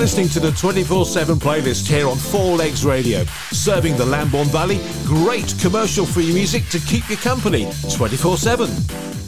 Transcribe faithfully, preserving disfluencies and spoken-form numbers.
listening to the twenty-four seven playlist here on Four Legs Radio, serving the Lambourn Valley. Great commercial-free music to keep you company twenty-four seven.